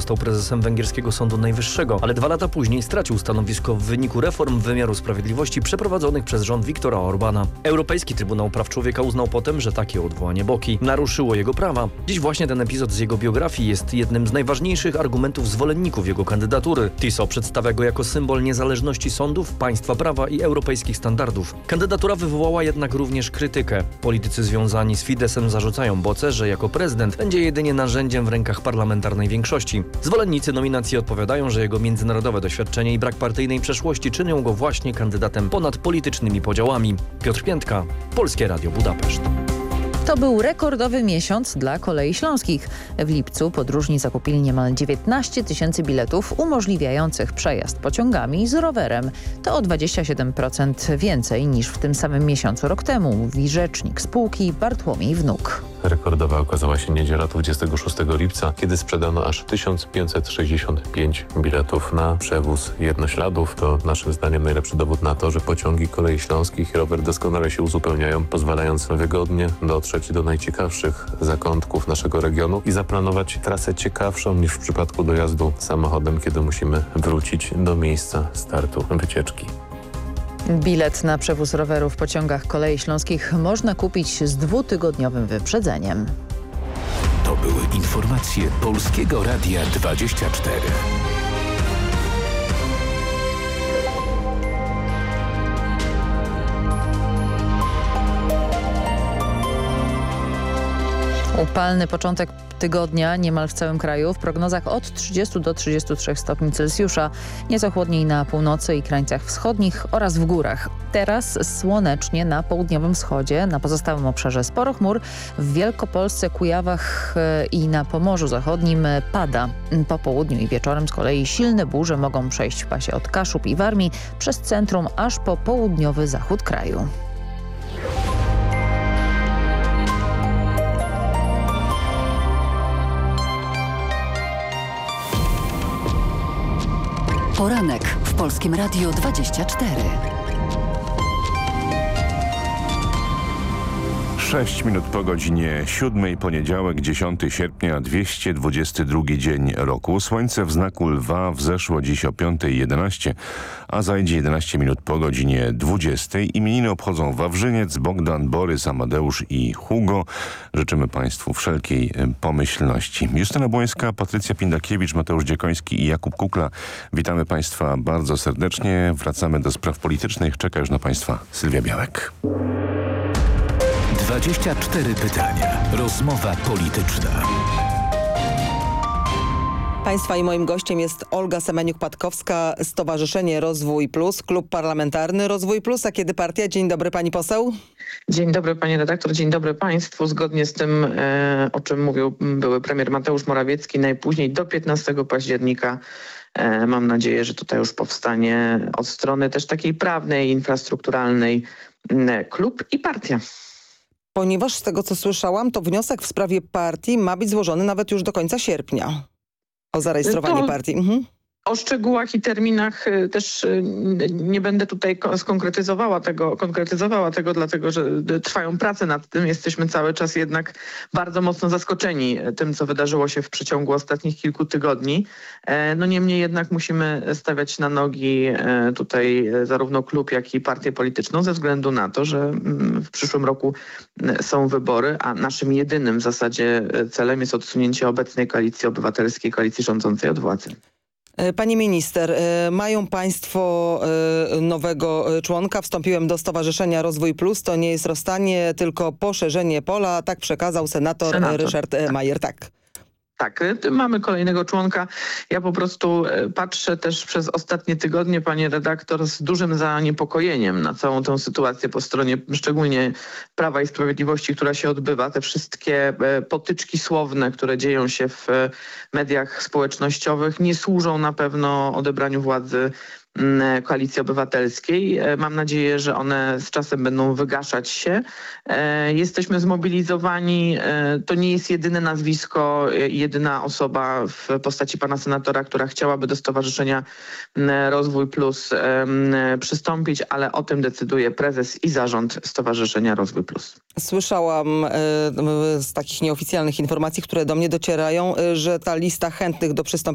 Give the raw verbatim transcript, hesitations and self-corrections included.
został prezesem węgierskiego Sądu Najwyższego, ale dwa lata później stracił stanowisko w wyniku reform wymiaru sprawiedliwości przeprowadzonych przez rząd Viktora Orbana. Europejski Trybunał Praw Człowieka uznał potem, że takie odwołanie Boki naruszyło jego prawa. Dziś właśnie ten epizod z jego biografii jest jednym z najważniejszych argumentów zwolenników jego kandydatury. TISO przedstawia go jako symbol niezależności sądów, państwa prawa i europejskich standardów. Kandydatura wywołała jednak również krytykę. Politycy związani z Fideszem zarzucają Boce, że jako prezydent będzie jedynie narzędziem w rękach parlamentarnej większości. Zwolennicy nominacji odpowiadają, że jego międzynarodowe doświadczenie i brak partyjnej przeszłości czynią go właśnie kandydatem ponad politycznymi podziałami. Piotr Piętka, Polskie Radio Budapeszt. To był rekordowy miesiąc dla Kolei Śląskich. W lipcu podróżni zakupili niemal dziewiętnaście tysięcy biletów umożliwiających przejazd pociągami z rowerem. To o dwadzieścia siedem procent więcej niż w tym samym miesiącu rok temu, mówi rzecznik spółki Bartłomiej Wnuk. Rekordowa okazała się niedziela dwudziestego szóstego lipca, kiedy sprzedano aż tysiąc pięćset sześćdziesiąt pięć biletów na przewóz jednośladów. To naszym zdaniem najlepszy dowód na to, że pociągi Kolei Śląskich i rower doskonale się uzupełniają, pozwalając wygodnie dotrzeć do najciekawszych zakątków naszego regionu i zaplanować trasę ciekawszą niż w przypadku dojazdu samochodem, kiedy musimy wrócić do miejsca startu wycieczki. Bilet na przewóz roweru w pociągach Kolei Śląskich można kupić z dwutygodniowym wyprzedzeniem. To były informacje Polskiego Radia dwadzieścia cztery. Upalny początek tygodnia niemal w całym kraju. W prognozach od trzydziestu do trzydziestu trzech stopni Celsjusza. Nieco chłodniej na północy i krańcach wschodnich oraz w górach. Teraz słonecznie na południowym wschodzie. Na pozostałym obszarze sporo chmur. W Wielkopolsce, Kujawach i na Pomorzu Zachodnim pada. Po południu i wieczorem z kolei silne burze mogą przejść w pasie od Kaszub i Warmii przez centrum aż po południowy zachód kraju. Poranek w Polskim Radiu dwadzieścia cztery. Sześć minut po godzinie siódmej, poniedziałek, dziesiątego sierpnia, dwieście dwudziesty drugi dzień roku. Słońce w znaku lwa wzeszło dziś o piątej jedenaście, a zajdzie jedenaście minut po godzinie dwudziestej. Imieniny obchodzą Wawrzyniec, Bogdan, Borys, Amadeusz i Hugo. Życzymy Państwu wszelkiej pomyślności. Justyna Błońska, Patrycja Pindakiewicz, Mateusz Dziekoński i Jakub Kukla. Witamy Państwa bardzo serdecznie. Wracamy do spraw politycznych. Czeka już na Państwa Sylwia Białek. dwadzieścia cztery pytania. Rozmowa polityczna. Państwa i moim gościem jest Olga Semeniuk-Patkowska, Stowarzyszenie Rozwój Plus, Klub Parlamentarny Rozwój Plus. A kiedy partia? Dzień dobry, pani poseł. Dzień dobry, panie redaktor, dzień dobry państwu. Zgodnie z tym, e, o czym mówił były premier Mateusz Morawiecki, najpóźniej do piętnastego października e, mam nadzieję, że tutaj już powstanie od strony też takiej prawnej, infrastrukturalnej e, klub i partia. Ponieważ z tego, co słyszałam, to wniosek w sprawie partii ma być złożony nawet już do końca sierpnia. O zarejestrowanie to... partii. Mhm. O szczegółach i terminach też nie będę tutaj skonkretyzowała tego, konkretyzowała tego, dlatego że trwają prace nad tym. Jesteśmy cały czas jednak bardzo mocno zaskoczeni tym, co wydarzyło się w przeciągu ostatnich kilku tygodni. No niemniej jednak musimy stawiać na nogi tutaj zarówno klub, jak i partię polityczną ze względu na to, że w przyszłym roku są wybory, a naszym jedynym w zasadzie celem jest odsunięcie obecnej koalicji obywatelskiej, koalicji rządzącej od władzy. Pani minister, mają państwo nowego członka. Wstąpiłem do Stowarzyszenia Rozwój Plus. To nie jest rozstanie, tylko poszerzenie pola. Tak przekazał senator, senator. Ryszard Majer. Tak. Tak, mamy kolejnego członka. Ja po prostu patrzę też przez ostatnie tygodnie, panie redaktor, z dużym zaniepokojeniem na całą tę sytuację po stronie szczególnie Prawa i Sprawiedliwości, która się odbywa. Te wszystkie potyczki słowne, które dzieją się w mediach społecznościowych, nie służą na pewno odebraniu władzy Koalicji Obywatelskiej. Mam nadzieję, że one z czasem będą wygaszać się. Jesteśmy zmobilizowani. To nie jest jedyne nazwisko, jedyna osoba w postaci pana senatora, która chciałaby do Stowarzyszenia Rozwój Plus przystąpić, ale o tym decyduje prezes i zarząd Stowarzyszenia Rozwój Plus. Słyszałam z takich nieoficjalnych informacji, które do mnie docierają, że ta lista chętnych do przystąpienia